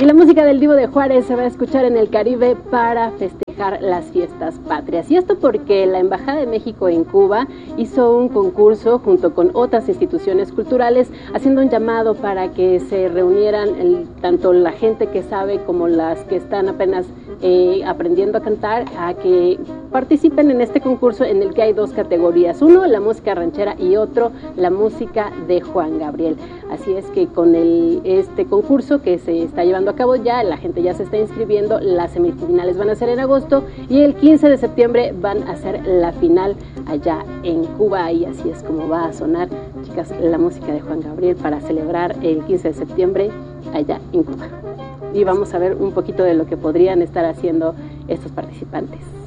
la música del Divo de Juárez se va a escuchar en el Caribe para festejar las fiestas patrias. Y esto porque la Embajada de México en Cuba hizo un concurso junto con otras instituciones culturales, haciendo un llamado para que se reunieran tanto la gente que sabe como las que están apenas aprendiendo a cantar, a que participen en este concurso en el que hay dos categorías: uno, la música ranchera, y otro, la música de Juan Gabriel. Así es que con este concurso que se está llevando a cabo ya, la gente ya se está inscribiendo, las semifinales van a ser en agosto y el 15 de septiembre van a ser la final allá en Cuba, y así es como va a sonar, chicas, la música de Juan Gabriel para celebrar el 15 de septiembre allá en Cuba. Y vamos a ver un poquito de lo que podrían estar haciendo estos participantes.